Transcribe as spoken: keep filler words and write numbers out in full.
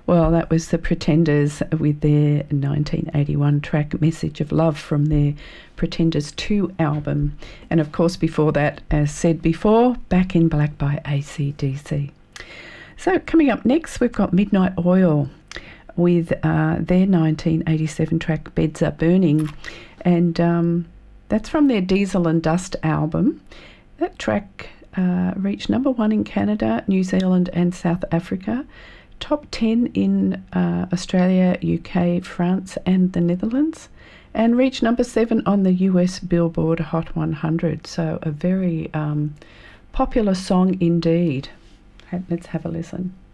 Well, that was the Pretenders with their nineteen eighty-one track Message of Love from their Pretenders two album. And of course before that, as said before, Back in Black by A C D C. So coming up next, we've got Midnight Oil with uh, their nineteen eighty-seven track Beds Are Burning. And um, that's from their Diesel and Dust album. That track uh, reached number one in Canada, New Zealand and South Africa. Top ten in uh, Australia, U K, France and the Netherlands, and reached number seven on the U S Billboard Hot one hundred. So a very um, popular song indeed. Let's have a listen.